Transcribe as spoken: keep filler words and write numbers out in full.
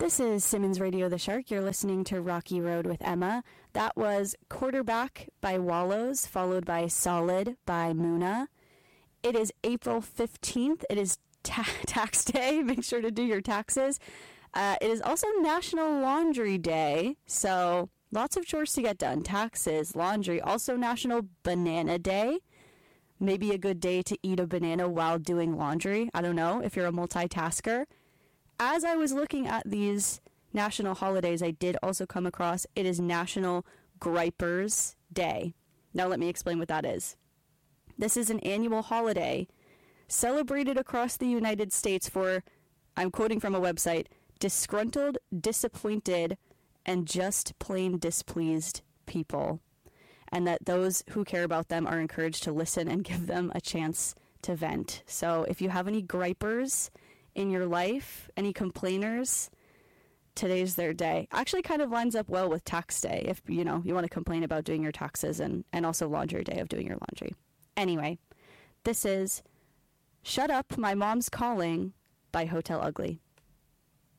This is Simmons Radio The Shark. You're listening to Rocky Road with Emma. That was Quarterback by Wallows, followed by Solid by Muna. It is April fifteenth. It is ta- tax day. Make sure to do your taxes. Uh, it is also National Laundry Day, so lots of chores to get done. Taxes, laundry, also National Banana Day. Maybe a good day to eat a banana while doing laundry. I don't know if you're a multitasker. As I was looking at these national holidays, I did also come across it is National Gripers Day. Now let me explain what that is. This is an annual holiday celebrated across the United States for, I'm quoting from a website, disgruntled, disappointed, and just plain displeased people. And that those who care about them are encouraged to listen and give them a chance to vent. So if you have any gripers in your life, any complainers, today's their day. Actually kind of lines up well with tax day if, you know, you want to complain about doing your taxes, and, and also laundry day of doing your laundry. Anyway, this is Shut Up, My Mom's Calling by Hotel Ugly.